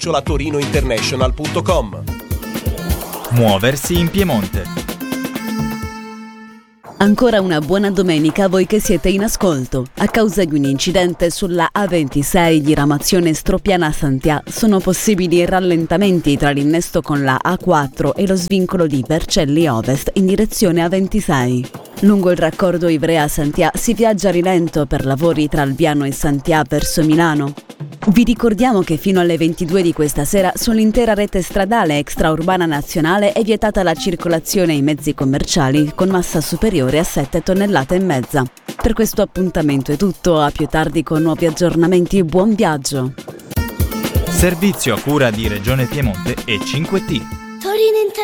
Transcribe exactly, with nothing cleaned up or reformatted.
chiocciola torinointernational punto com. Muoversi in Piemonte. Ancora una buona domenica a voi che siete in ascolto. A causa di un incidente sulla A ventisei diramazione Stropiana-Santhià sono possibili rallentamenti tra l'innesto con la A quattro e lo svincolo di Vercelli Ovest in direzione A ventisei. Lungo il raccordo Ivrea-Santhià si viaggia a rilento per lavori tra Albiano e Santhià verso Milano. Vi ricordiamo che fino alle ventidue di questa sera sull'intera rete stradale extraurbana nazionale è vietata la circolazione in mezzi commerciali con massa superiore a sette tonnellate e mezza. Per questo appuntamento è tutto, a più tardi con nuovi aggiornamenti. Buon viaggio! Servizio a cura di Regione Piemonte e cinque T.